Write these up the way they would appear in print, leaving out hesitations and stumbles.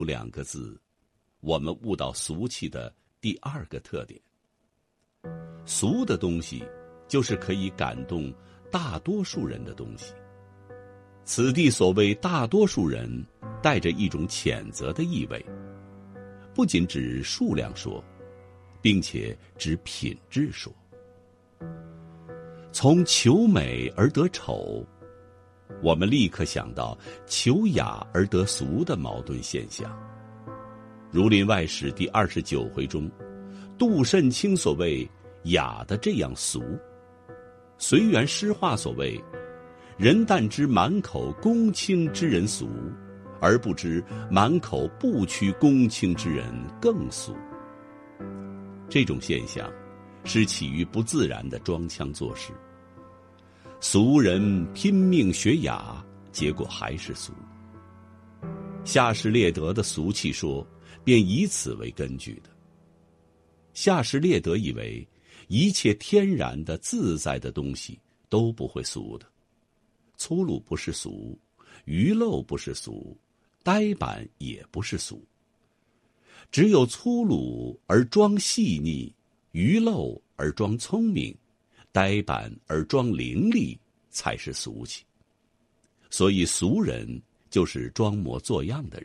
两个字，我们悟到俗气的第二个特点。俗的东西，就是可以感动大多数人的东西。此地所谓大多数人，带着一种谴责的意味，不仅指数量说，并且指品质说。从求美而得丑，我们立刻想到求雅而得俗的矛盾现象。《儒林外史》第29回中，杜慎卿所谓雅的这样俗，随园诗话所谓人但知满口公卿之人俗，而不知满口不趋公卿之人更俗。这种现象是起于不自然的装腔作势。俗人拼命学雅，结果还是俗。夏士列德的俗气说便以此为根据的。夏士列德以为一切天然的自在的东西都不会俗的。粗鲁不是俗，愚陋不是俗，呆板也不是俗。只有粗鲁而装细腻，愚陋而装聪明，呆板而装伶俐，才是俗气。所以俗人就是装模作样的人。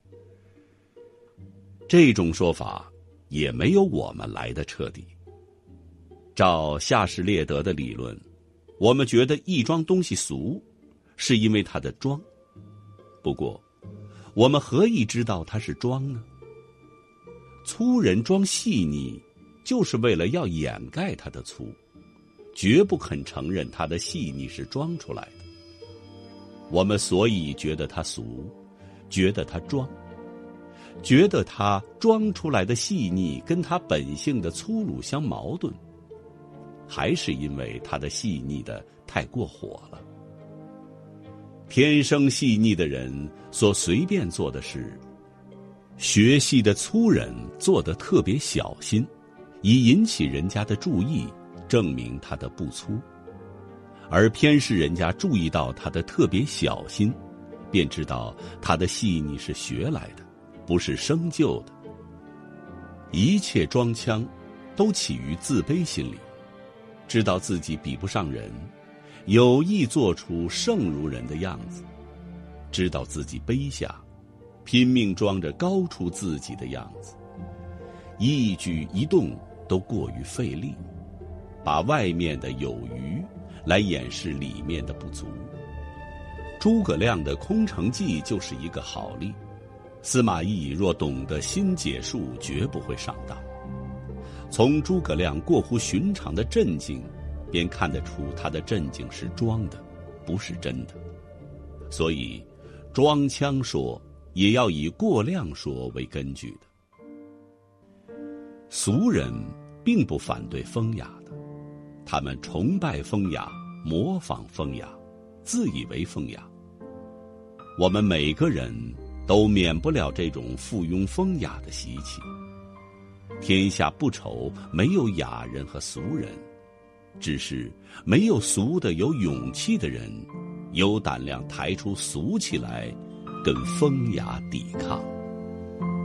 这种说法也没有我们来的彻底。照夏士列德的理论，我们觉得一桩东西俗，是因为它的装。不过，我们何以知道它是装呢？粗人装细腻，就是为了要掩盖它的粗，绝不肯承认它的细腻是装出来的。我们所以觉得它俗，觉得它装，觉得它装出来的细腻跟它本性的粗鲁相矛盾，还是因为它的细腻的太过火了。天生细腻的人所随便做的事，学细的粗人做得特别小心，以引起人家的注意，证明他的不粗。而偏是人家注意到他的特别小心，便知道他的细腻是学来的，不是生就的。一切装腔都起于自卑心理，知道自己比不上人，有意做出圣如人的样子，知道自己卑下，拼命装着高出自己的样子，一举一动都过于费力，把外面的有余来掩饰里面的不足。诸葛亮的空城计就是一个好例。司马懿若懂得新解数，绝不会上当。从诸葛亮过乎寻常的镇静，便看得出他的镇静是装的，不是真的。所以装腔说也要以过量说为根据的。俗人并不反对风雅的，他们崇拜风雅，模仿风雅，自以为风雅。我们每个人都免不了这种附庸风雅的习气。天下不愁没有雅人和俗人，只是没有俗的有勇气的人，有胆量抬出俗气来跟风雅抵抗。